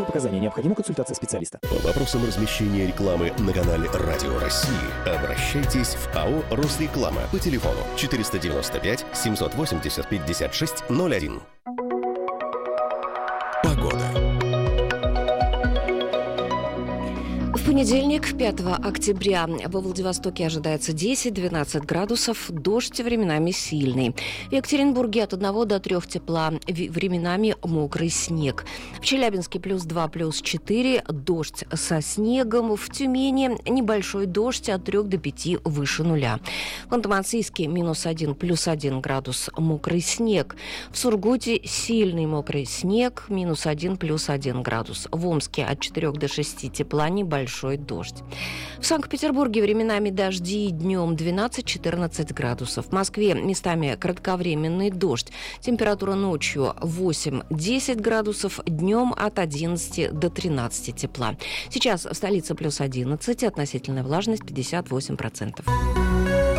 Противопоказания. Необходима консультация специалиста. По вопросам размещения рекламы на канале Радио России обращайтесь в АО «Росреклама» по телефону 495 780 56 01. Погода. В понедельник, 5 октября, во Владивостоке ожидается 10-12 градусов, дождь временами сильный. В Екатеринбурге от 1 до 3 тепла, временами мокрый снег. В Челябинске +2, +4, дождь со снегом. В Тюмени небольшой дождь от 3 до 5 выше нуля. В Ханты-Мансийске -1, +1 градус, мокрый снег. В Сургуте сильный мокрый снег, -1, +1 градус. В Омске от 4 до 6 тепла, небольшой дождь. В Санкт-Петербурге временами дожди, днем 12-14 градусов. В Москве местами кратковременный дождь. Температура ночью 8-10 градусов, днем от 11 до 13 тепла. Сейчас в столице +11, относительная влажность 58%.